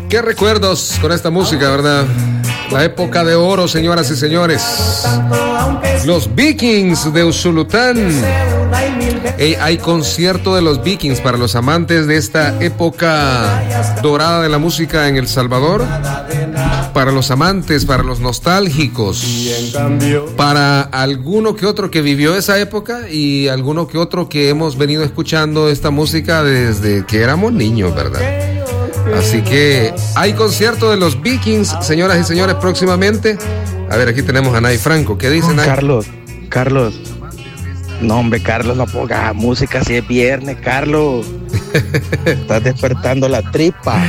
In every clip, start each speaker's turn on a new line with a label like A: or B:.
A: Qué recuerdos con esta música, ¿verdad? La época de oro, señoras y señores. Los Vikings de Usulután. Hay concierto de los Vikings para los amantes de esta época dorada de la música en El Salvador. Para los amantes, para los nostálgicos. Para alguno que otro que vivió esa época y alguno que otro que hemos venido escuchando esta música desde que éramos niños, ¿verdad? Así que hay concierto de los Vikings, señoras y señores, próximamente. A ver, aquí tenemos a Nay Franco. ¿Qué dice Nay?
B: Carlos. No, hombre, Carlos, no pongas música si es viernes, Carlos. Estás despertando la tripa.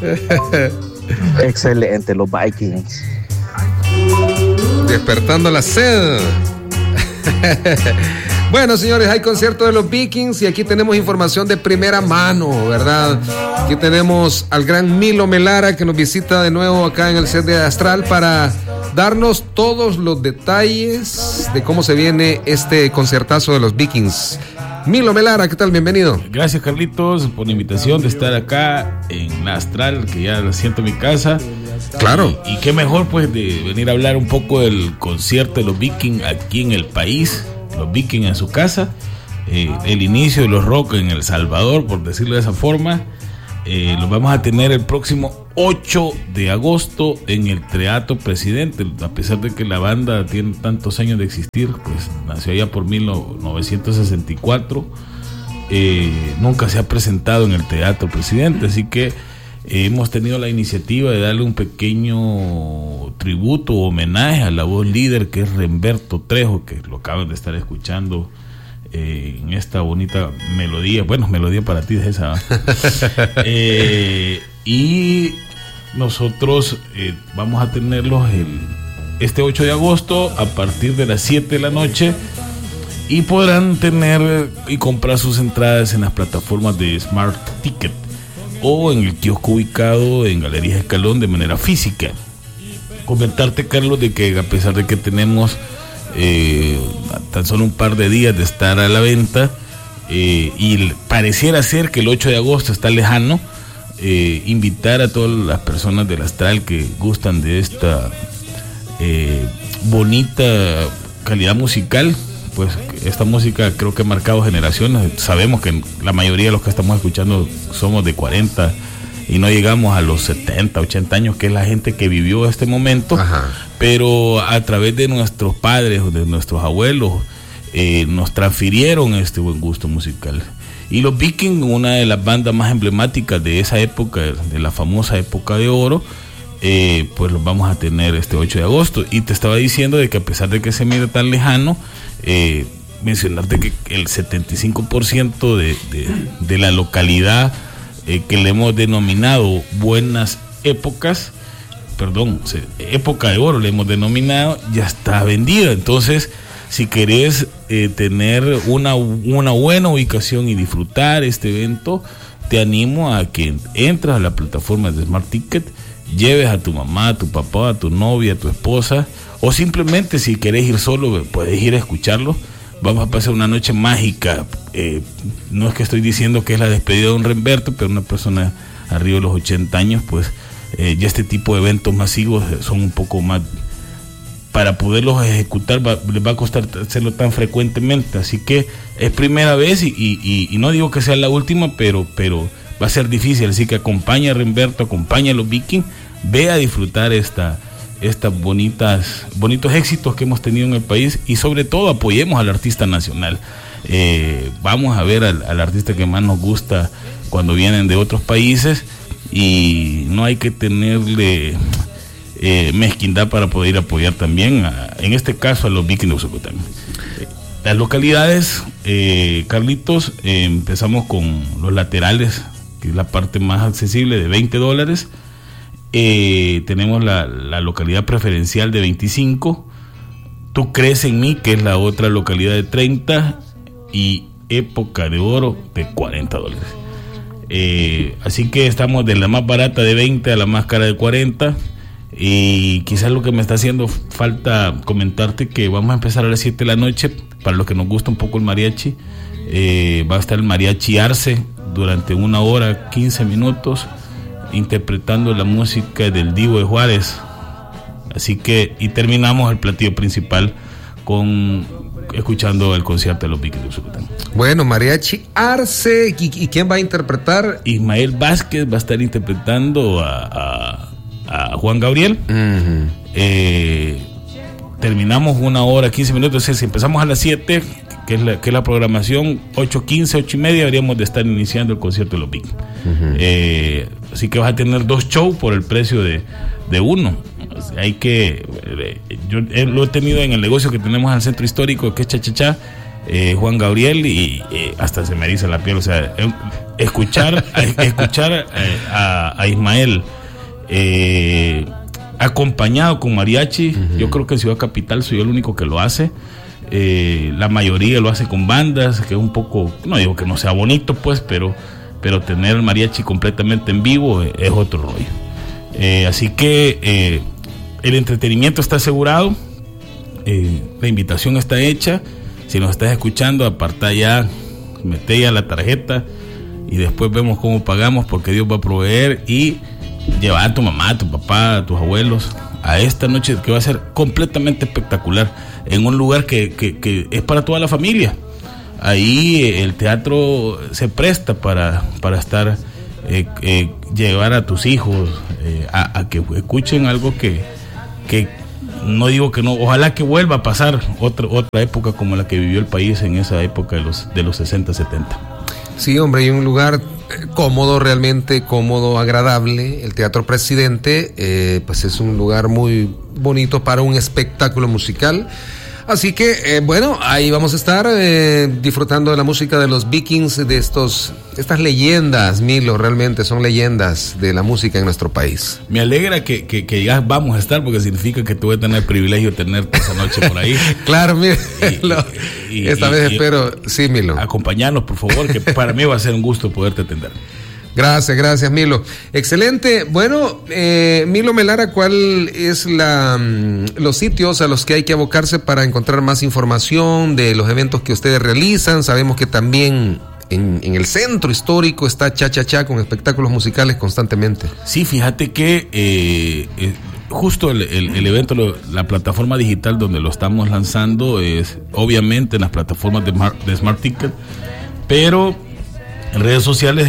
B: Excelente, los Vikings.
A: Despertando la sed. Bueno, señores, hay concierto de los Vikings y aquí tenemos información de primera mano, ¿verdad? Aquí tenemos al gran Milo Melara que nos visita de nuevo acá en el set de Astral para darnos todos los detalles de cómo se viene este conciertazo de los Vikings. Milo Melara, ¿qué tal? Bienvenido.
C: Gracias, Carlitos, por la invitación de estar acá en la Astral, que ya siento mi casa.
A: Claro.
C: Y qué mejor, pues, de venir a hablar un poco del concierto de los Vikings aquí en el país. Los Vikings en su casa, el inicio de los rock en El Salvador, por decirlo de esa forma. Los vamos a tener el próximo 8 de agosto en el Teatro Presidente. A pesar de que la banda tiene tantos años de existir, pues nació allá por 1964, nunca se ha presentado en el Teatro Presidente, así que hemos tenido la iniciativa de darle un pequeño tributo o homenaje a la voz líder que es Remberto Trejo, que lo acaban de estar escuchando en esta bonita melodía. Bueno, melodía para ti es esa. Y nosotros vamos a tenerlos este 8 de agosto a partir de las 7 de la noche y podrán tener y comprar sus entradas en las plataformas de Smart Ticket o en el kiosco ubicado en Galerías Escalón de manera física. Comentarte, Carlos, de que a pesar de que tenemos tan solo un par de días de estar a la venta y pareciera ser que el 8 de agosto está lejano, invitar a todas las personas del Astral que gustan de esta bonita calidad musical. Pues esta música creo que ha marcado generaciones. Sabemos que la mayoría de los que estamos escuchando somos de 40 y no llegamos a los 70, 80 años, que es la gente que vivió este momento. Ajá. Pero a través de nuestros padres o de nuestros abuelos nos transfirieron este buen gusto musical. Y los Vikings, una de las bandas más emblemáticas de esa época, de la famosa época de oro, pues los vamos a tener este 8 de agosto. Y te estaba diciendo de que a pesar de que se mira tan lejano, mencionarte que el 75% de la localidad que le hemos denominado buenas épocas, época de oro le hemos denominado, ya está vendida. Entonces, si querés tener una buena ubicación y disfrutar este evento, te animo a que entres a la plataforma de Smart Ticket, lleves a tu mamá, a tu papá, a tu novia, a tu esposa, o simplemente si querés ir solo, puedes ir a escucharlo. Vamos a pasar una noche mágica. No es que estoy diciendo que es la despedida de un Remberto, pero una persona arriba de los 80 años, pues ya este tipo de eventos masivos son un poco más, para poderlos ejecutar les va a costar hacerlo tan frecuentemente. Así que es primera vez y no digo que sea la última, pero va a ser difícil. Así que acompaña a Remberto, acompaña a los Vikings, ve a disfrutar estas bonitos éxitos que hemos tenido en el país y sobre todo apoyemos al artista nacional. Vamos a ver al artista que más nos gusta cuando vienen de otros países y no hay que tenerle mezquindad para poder apoyar también en este caso a los Vikings de Usulután. Las localidades, Carlitos, empezamos con los laterales, que es la parte más accesible, de $20. Tenemos la localidad preferencial de 25, Tú Crees en Mí, que es la otra localidad de 30, y Época de Oro de $40. Así que estamos de la más barata de 20 a la más cara de 40. Y quizás lo que me está haciendo falta comentarte que vamos a empezar a las 7 de la noche. Para los que nos gusta un poco el mariachi, va a estar el mariachi Arce durante 1 hora 15 minutos interpretando la música del Divo de Juárez. Así que, y terminamos el platillo principal escuchando el concierto de los Vikings de Usulután.
A: Bueno, Mariachi Arce. ¿Y quién va a interpretar?
C: Ismael Vázquez va a estar interpretando a Juan Gabriel. Uh-huh. Terminamos 1 hora 15 minutos. O sea, si empezamos a las 7, que es la programación, 8:15, 8:30 deberíamos de estar iniciando el concierto de los Vikings. Uh-huh. Así que vas a tener 2 shows por el precio de uno. O sea, hay que, yo lo he tenido en el negocio que tenemos al centro histórico, que es Chachachá, Juan Gabriel, y hasta se me eriza la piel. O sea, escuchar a Ismael acompañado con mariachi. Uh-huh. Yo creo que en Ciudad Capital soy yo el único que lo hace. La mayoría lo hace con bandas, que es un poco, no digo que no sea bonito pues, pero tener el mariachi completamente en vivo es otro rollo. Así que el entretenimiento está asegurado, la invitación está hecha. Si nos estás escuchando, aparta ya, mete ya la tarjeta y después vemos cómo pagamos, porque Dios va a proveer, y llevar a tu mamá, a tu papá, a tus abuelos a esta noche que va a ser completamente espectacular, en un lugar que es para toda la familia. Ahí el teatro se presta para estar, llevar a tus hijos a que escuchen algo que no digo que no, ojalá que vuelva a pasar otra época como la que vivió el país en esa época de los 60, 70.
A: Sí, hombre, y un lugar cómodo, realmente cómodo, agradable. El Teatro Presidente, pues es un lugar muy bonito para un espectáculo musical. Así que, bueno, ahí vamos a estar disfrutando de la música de los Vikings, de estas leyendas, Milo, realmente son leyendas de la música en nuestro país.
C: Me alegra que ya vamos a estar, porque significa que tú vas a tener el privilegio de tenerte esa noche por ahí.
A: Claro, mira, esta vez espero, sí, Milo.
C: Acompañarnos, por favor, que para mí va a ser un gusto poderte atender.
A: Gracias, Milo. Excelente. Bueno, Milo Melara, ¿cuál es los sitios a los que hay que abocarse para encontrar más información de los eventos que ustedes realizan? Sabemos que también en el centro histórico está Chachachá con espectáculos musicales constantemente.
C: Sí, fíjate que justo el evento, la plataforma digital donde lo estamos lanzando es obviamente en las plataformas de Smart Ticket, pero en redes sociales,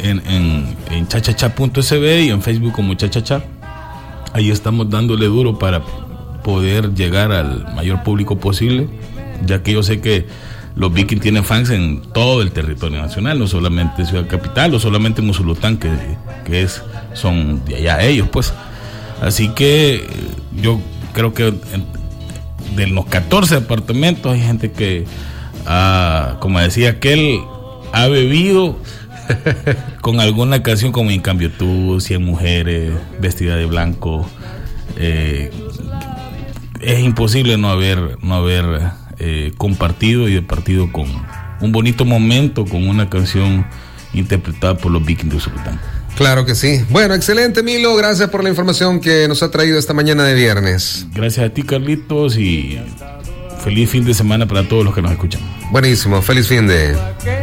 C: en chachacha.sb y en Facebook como Chachachá. Ahí estamos dándole duro para poder llegar al mayor público posible, ya que yo sé que los Vikings tienen fans en todo el territorio nacional, no solamente en Ciudad Capital, no solamente en Usulután, que son de allá ellos, pues. Así que yo creo que de los 14 departamentos hay gente que, como decía aquel, ha bebido con alguna canción, como En Cambio Tú, 100 mujeres, Vestida de blanco. Es imposible no haber compartido y departido con un bonito momento con una canción interpretada por los Vikings de Usulután.
A: Claro que sí. Bueno, excelente, Milo. Gracias por la información que nos ha traído esta mañana de viernes.
C: Gracias a ti, Carlitos, y feliz fin de semana para todos los que nos escuchan.
A: Buenísimo, feliz fin de...